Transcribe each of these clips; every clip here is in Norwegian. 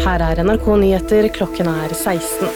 Her NRK Nyheter, klokken 16.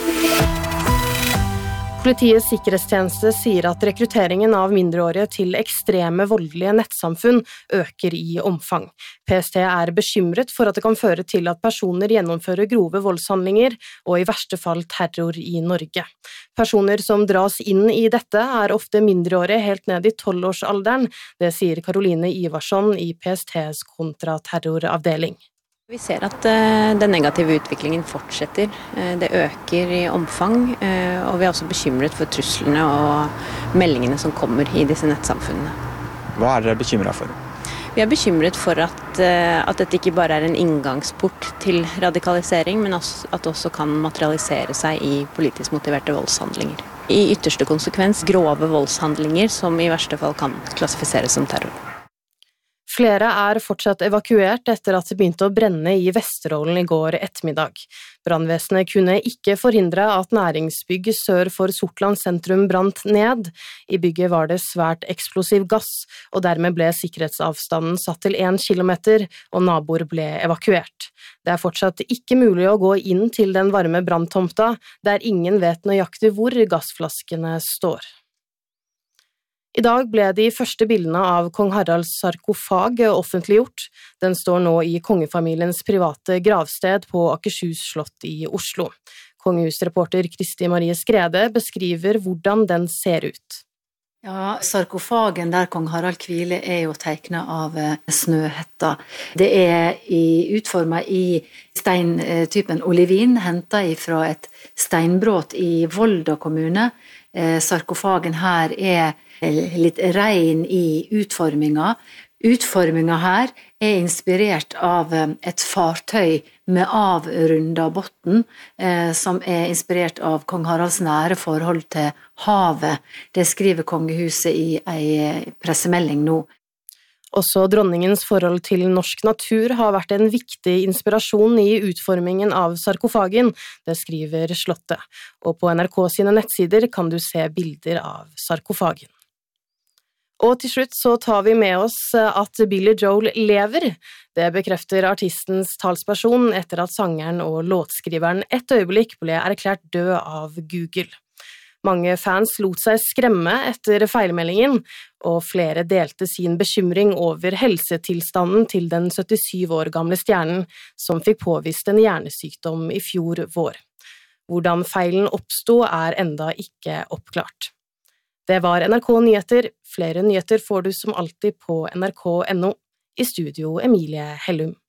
Politiets sikkerhetstjeneste sier at rekrutteringen av mindreårige til ekstreme voldelige nettsamfunn øker i omfang. PST bekymret for at det kan føre til at personer gjennomfører grove voldshandlinger og i verste fall terror i Norge. Personer som dras inn i dette ofte mindreårige helt ned i 12-årsalderen, det sier Caroline Ivarsson i PSTs kontraterroravdeling. Vi ser at den negative utviklingen fortsetter. Det øker i omfang, og vi er også bekymret for truslene og meldingene som kommer i disse nettsamfunnene. Hva dere bekymret for? Vi bekymret for at dette ikke bare en inngangsport til radikalisering, men at det også kan materialisere seg i politisk motiverte voldshandlinger. I ytterste konsekvens grove voldshandlinger som i verste fall kan klassifiseres som terror. Flere fortsatt evakuert etter at det begynte å brenne i Vesterålen i går ettermiddag. Brannvesenet kunne ikke forhindre at næringsbygg sør for Sortland sentrum brant ned. I bygget var det svært eksplosiv gass, og dermed ble sikkerhetsavstanden satt til 1 kilometer, og naboer ble evakuert. Det fortsatt ikke mulig å gå inn til den varme branntomta, der ingen vet nøyaktig hvor gassflaskene står. I dag ble de første bildene av kong Haralds sarkofag offentliggjort. Den står nå i kongefamiliens private gravsted på Akershus slott i Oslo. Kongehusreporter Kristi Marie Skrede beskriver hvordan den ser ut. Ja, sarkofagen der kong Harald hviler jo tegnet av Snøhetta. Det utformet i steintypen olivin, hentet fra et steinbrott i Volda kommune. Sarkofagen her litt rein i utforminga. Utforminga her inspirert av et fartøy med avrunda botten, som inspirert av kong Haralds nære forhold til havet. Det skriver kongehuset i en pressemelding nå. Også dronningens forhold til norsk natur har vært en viktig inspirasjon i utformingen av sarkofagen, det skriver slottet. Og på NRK sine nettsider kan du se bilder av sarkofagen. Og til slutt så tar vi med oss at Billy Joel lever. Det bekrefter artistens talsperson etter at sangeren og låtskriveren et øyeblikk ble erklært død av Google. Mange fans lot seg skremme etter feilmeldingen, og flere delte sin bekymring over helsetilstanden til den 77 år gamle stjernen, som fikk påvist en hjernesykdom i fjor vår. Hvordan feilen oppstod enda ikke oppklart. Det var NRK Nyheter. Flere nyheter får du som alltid på nrk.no. I studio Emilie Hellum.